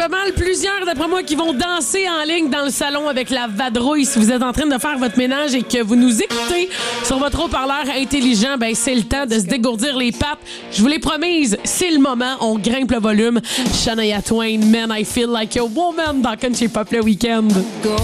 pas mal plusieurs, d'après moi, qui vont danser en ligne dans le salon avec la vadrouille. Si vous êtes en train de faire votre ménage et que vous nous écoutez sur votre haut-parleur intelligent, ben c'est le temps de se dégourdir les pattes. Je vous l'ai promise, c'est le moment. On grimpe le volume. Shania Twain, Man, I Feel Like a Woman dans Country Pop le week-end.